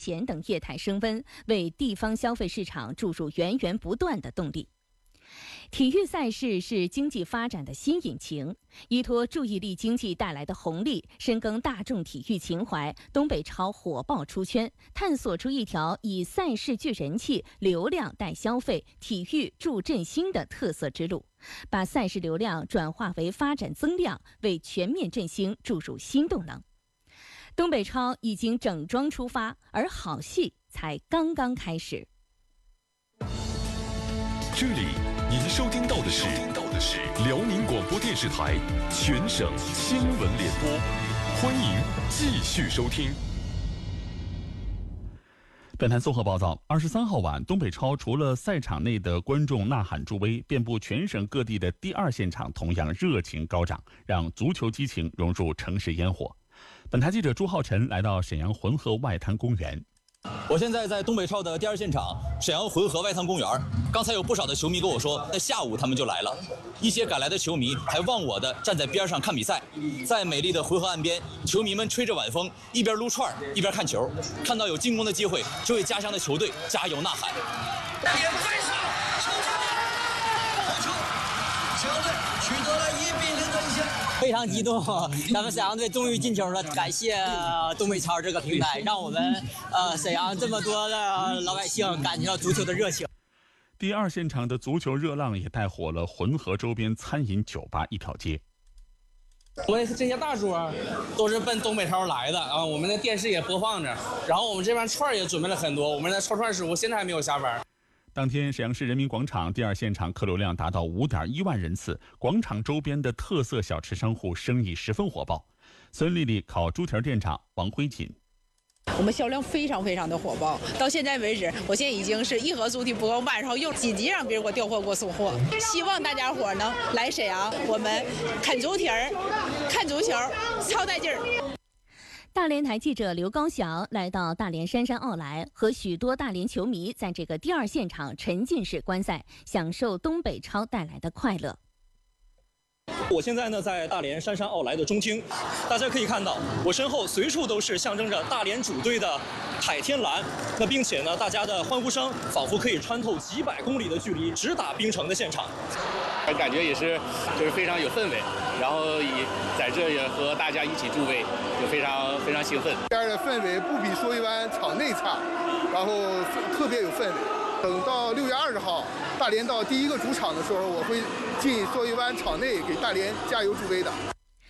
钱等业态升温，为地方消费市场注入源源不断的动力。体育赛事是经济发展的新引擎，依托注意力经济带来的红利，深耕大众体育情怀，东北超火爆出圈，探索出一条以赛事聚人气、流量带消费、体育助振兴的特色之路，把赛事流量转化为发展增量，为全面振兴注入新动能。东北超已经整装出发，而好戏才刚刚开始。 这里您收听到的是辽宁广播电视台全省新闻联播，欢迎继续收听。 本台综合报道，23号晚，东北超除了赛场内的观众呐喊助威，遍布全省各地的第二现场同样热情高涨，让足球激情融入城市烟火。本台记者朱浩晨来到沈阳浑河外滩公园。 我现在在东北超的第二现场，沈阳浑河外滩公园。刚才有不少的球迷跟我说，在下午他们就来了，一些赶来的球迷还忘我的站在边上看比赛。在美丽的浑河岸边，球迷们吹着晚风，一边撸串一边看球，看到有进攻的机会，就为家乡的球队加油呐喊。 球队取得了1-0的领先， 非常激动，咱们沈阳队终于进球了！感谢东北超这个平台，让我们沈阳这么多的老百姓感觉到足球的热情。 第二现场的足球热浪也带火了浑河周边餐饮酒吧一条街。 我们这些大桌都是奔东北超来的啊，我们的电视也播放着，然后我们这边串也准备了很多，我们的超串师傅现在还没有下班。 当天，沈阳市人民广场第二现场客流量达到5.1万人次，广场周边的特色小吃商户生意十分火爆。孙丽丽烤猪蹄店长王辉锦， 我们销量非常的火爆，到现在为止，我现在已经是一盒猪蹄不够卖，然后又紧急让别人给我调货给我送货。希望大家伙能来沈阳，我们啃猪蹄儿、看足球，超带劲儿。 大连台记者刘高翔来到大连杉杉奥莱，和许多大连球迷在这个第二现场沉浸式观赛，享受东北超带来的快乐。 我现在呢在大连杉杉奥莱的中厅，大家可以看到我身后随处都是象征着大连主队的海天蓝，那并且呢大家的欢呼声仿佛可以穿透几百公里的距离，直达冰城的现场。 感觉也是就是非常有氛围，然后也在这也和大家一起助威，就非常兴奋。 这样的氛围不比说一湾场内差，然后特别有氛围。等到6月20号大连到第一个主场的时候，我会进说一湾场内给大连加油助威的。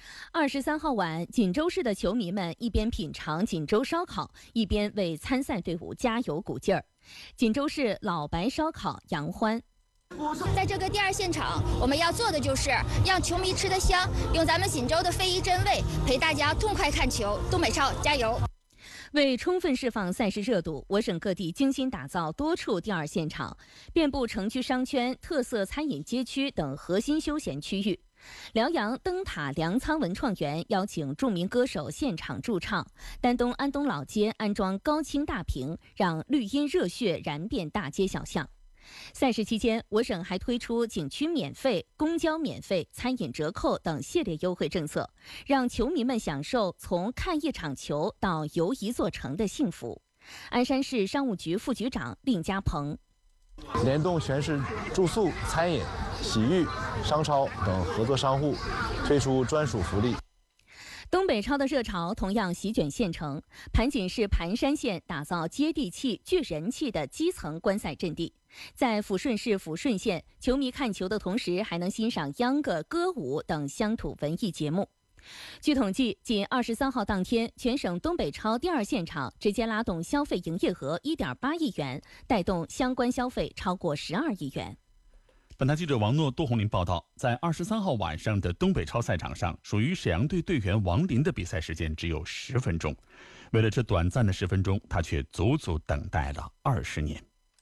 23号晚，锦州市的球迷们一边品尝锦州烧烤，一边为参赛队伍加油鼓劲儿。锦州市老白烧烤杨欢。 在这个第二现场，我们要做的就是让球迷吃得香，用咱们锦州的非遗真味陪大家痛快看球。东北超加油！ 为充分释放赛事热度，我省各地精心打造多处第二现场，遍布城区商圈、特色餐饮街区等核心休闲区域。辽阳灯塔粮仓文创园邀请著名歌手现场驻唱，丹东安东老街安装高清大屏，让绿荫热血燃遍大街小巷。赛事期间，我省还推出景区免费、公交免费、餐饮折扣等系列优惠政策，让球迷们享受从看一场球到游一座城的幸福。鞍山市商务局副局长令家鹏， 联动全市住宿、餐饮、洗浴、商超等合作商户，推出专属福利。 东北超的热潮同样席卷县城，盘锦市盘山县打造接地气、聚人气的基层观赛阵地。在抚顺市抚顺县，球迷看球的同时还能欣赏秧歌、歌舞等乡土文艺节目。据统计，仅23号当天，全省东北超第二现场直接拉动消费营业额1.8亿元，带动相关消费超过12亿元。 本台记者王诺、杜红林报道，在23号晚上的东北超赛场上，属于沈阳队队员王林的比赛时间只有10分钟。为了这短暂的10分钟，他却足足等待了20年。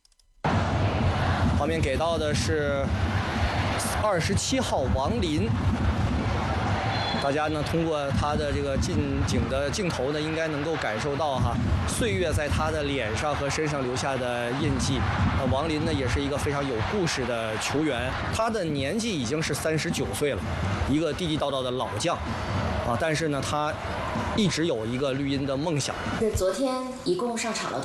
画面给到的是27号王林。大家呢通过他的这个近景的镜头呢，应该能够感受到岁月在他的脸上和身上留下的印记。王林呢也是一个非常有故事的球员，他的年纪已经是39岁了，一个地地道道的老将但是呢他一直有一个绿茵的梦想。 昨天一共上场了